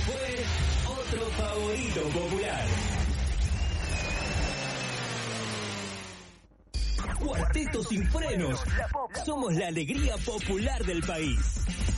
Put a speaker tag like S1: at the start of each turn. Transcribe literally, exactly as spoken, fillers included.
S1: fue otro favorito popular. Cuarteto Sin Frenos. Somos la alegría popular del país.